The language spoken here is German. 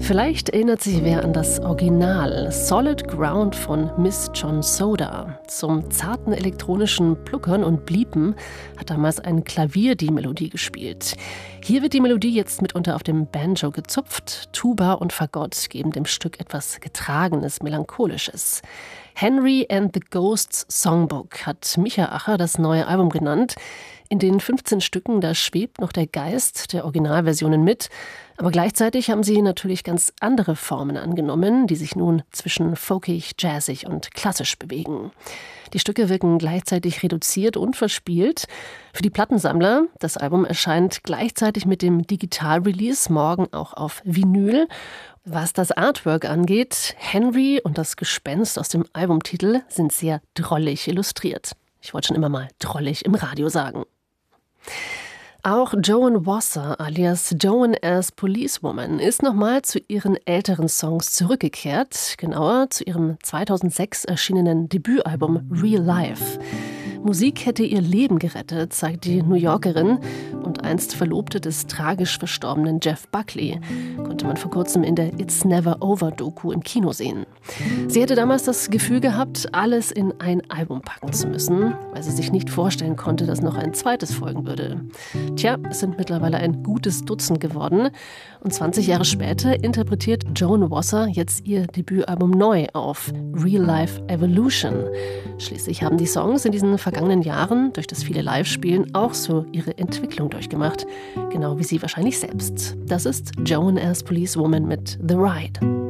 Vielleicht erinnert sich wer an das Original Solid Ground von Miss John Soda. Zum zarten elektronischen Pluckern und Bliepen hat damals ein Klavier die Melodie gespielt. Hier wird die Melodie jetzt mitunter auf dem Banjo gezupft. Tuba und Fagott geben dem Stück etwas Getragenes, Melancholisches. Henry and the Ghosts Songbook hat Micha Acher das neue Album genannt. In den 15 Stücken, da schwebt noch der Geist der Originalversionen mit. Aber gleichzeitig haben sie natürlich ganz andere Formen angenommen, die sich nun zwischen folkig, jazzig und klassisch bewegen. Die Stücke wirken gleichzeitig reduziert und verspielt. Für die Plattensammler, das Album erscheint gleichzeitig mit dem Digital-Release, morgen auch auf Vinyl. Was das Artwork angeht, Henry und das Gespenst aus dem Albumtitel sind sehr drollig illustriert. Ich wollte schon immer mal drollig im Radio sagen. Auch Joan Wasser alias Joan as Policewoman ist nochmal zu ihren älteren Songs zurückgekehrt, genauer zu ihrem 2006 erschienenen Debütalbum Real Life. Musik hätte ihr Leben gerettet, sagt die New Yorkerin, und einst Verlobte des tragisch verstorbenen Jeff Buckley. Konnte man vor kurzem in der It's Never Over Doku im Kino sehen. Sie hätte damals das Gefühl gehabt, alles in ein Album packen zu müssen, weil sie sich nicht vorstellen konnte, dass noch ein zweites folgen würde. Tja, es sind mittlerweile ein gutes Dutzend geworden. Und 20 Jahre später interpretiert Joan Wasser jetzt ihr Debütalbum neu auf Real Life Evolution. Schließlich haben die Songs in diesen vergangenen Jahren durch das viele Live-Spielen auch so ihre Entwicklung durchgemacht. Genau wie sie wahrscheinlich selbst. Das ist Joan as Policewoman mit The Ride.